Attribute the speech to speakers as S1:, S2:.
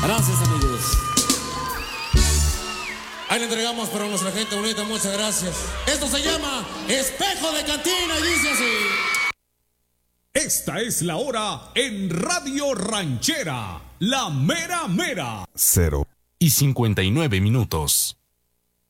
S1: Gracias, amigos.
S2: Ahí le entregamos para nuestra gente bonita, muchas gracias. Esto se llama Espejo de Cantina y dice así.
S3: Esta es la hora en Radio Ranchera, la mera mera.
S4: 0:59.